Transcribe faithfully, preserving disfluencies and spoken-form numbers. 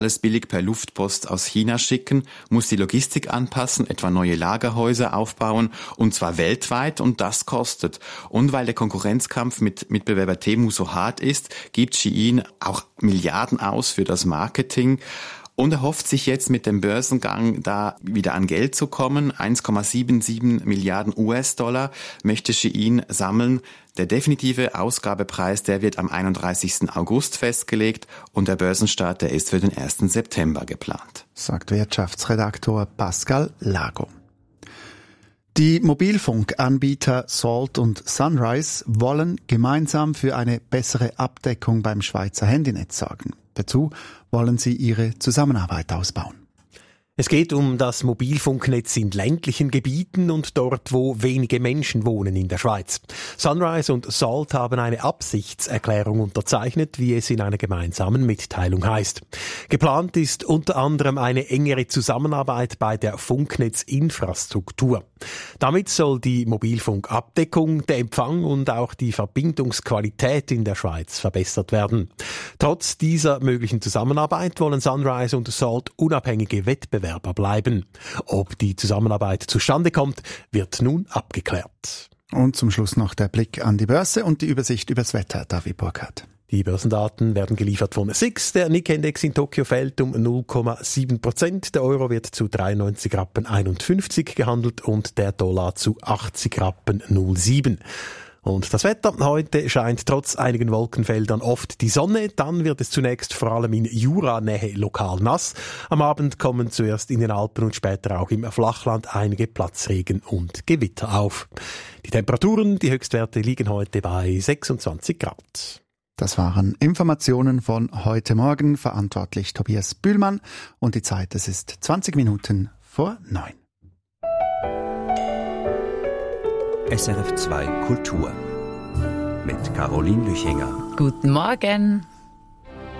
alles billig per Luftpost aus China schicken, muss die Logistik anpassen, etwa neue Lagerhäuser aufbauen, und zwar weltweit, und das kostet. Und weil der Konkurrenzkampf mit Mitbewerber Temu so hart ist, gibt Shein auch Milliarden aus für das Marketing. Und er hofft sich jetzt mit dem Börsengang da wieder an Geld zu kommen. eins Komma siebenundsiebzig Milliarden U S-Dollar möchte Shein sammeln. Der definitive Ausgabepreis, der wird am einunddreißigsten August festgelegt, und der Börsenstart, der ist für den ersten September geplant. Sagt Wirtschaftsredaktor Pascal Lago. Die Mobilfunkanbieter Salt und Sunrise wollen gemeinsam für eine bessere Abdeckung beim Schweizer Handynetz sorgen. Dazu wollen sie ihre Zusammenarbeit ausbauen. Es geht um das Mobilfunknetz in ländlichen Gebieten und dort, wo wenige Menschen wohnen in der Schweiz. Sunrise und Salt haben eine Absichtserklärung unterzeichnet, wie es in einer gemeinsamen Mitteilung heißt. Geplant ist unter anderem eine engere Zusammenarbeit bei der Funknetzinfrastruktur. Damit soll die Mobilfunkabdeckung, der Empfang und auch die Verbindungsqualität in der Schweiz verbessert werden. Trotz dieser möglichen Zusammenarbeit wollen Sunrise und Salt unabhängige Wettbewerber bleiben. Ob die Zusammenarbeit zustande kommt, wird nun abgeklärt. Und zum Schluss noch der Blick an die Börse und die Übersicht übers Wetter, David Burkhardt. Die Börsendaten werden geliefert von S I X. Der Nikkei-Index in Tokio fällt um null Komma sieben Prozent. Der Euro wird zu dreiundneunzig Rappen einundfünfzig gehandelt und der Dollar zu achtzig Rappen null Komma sieben. Und das Wetter heute scheint trotz einigen Wolkenfeldern oft die Sonne. Dann wird es zunächst vor allem in Juranähe lokal nass. Am Abend kommen zuerst in den Alpen und später auch im Flachland einige Platzregen und Gewitter auf. Die Temperaturen, die Höchstwerte liegen heute bei sechsundzwanzig Grad. Das waren Informationen von heute Morgen. Verantwortlich Tobias Bühlmann. Und die Zeit, es ist zwanzig Minuten vor neun. S R F zwei Kultur mit Caroline Lüchinger. Guten Morgen.